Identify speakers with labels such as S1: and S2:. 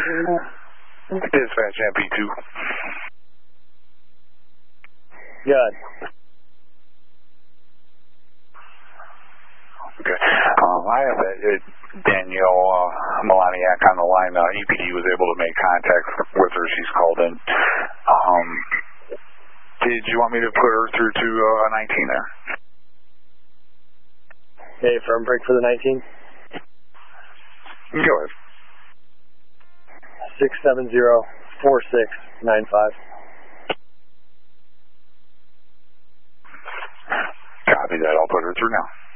S1: Dispatch MP2.
S2: Good.
S1: Okay. I have Danielle Melaniak on the line. EPD was able to make contact with her. She's called in. Did you want me to put her through to 19 there?
S2: Okay, firm break for the 19.
S1: Go ahead.
S2: 670-4695.
S1: Copy that. I'll put her through now.